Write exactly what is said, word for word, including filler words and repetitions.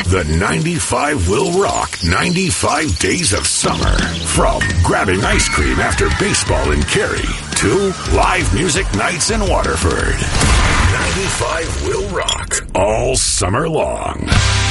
The ninety-five will rock ninety-five days of summer. From grabbing ice cream after baseball in Cary to live music nights in Waterford. ninety-five will rock all summer long.